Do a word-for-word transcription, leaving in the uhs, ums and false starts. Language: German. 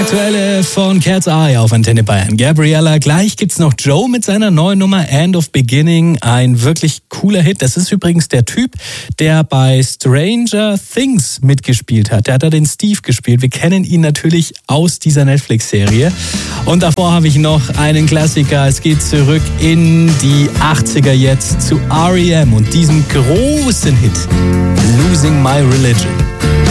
Aktuelle von Cat's Eye auf Antenne Bayern. Gabriella, gleich gibt's noch Joe mit seiner neuen Nummer End of Beginning. Ein wirklich cooler Hit. Das ist übrigens der Typ, der bei Stranger Things mitgespielt hat. Der hat da den Steve gespielt. Wir kennen ihn natürlich aus dieser Netflix-Serie. Und davor habe ich noch einen Klassiker. Es geht zurück in die achtziger jetzt zu R E M und diesem großen Hit Losing My Religion.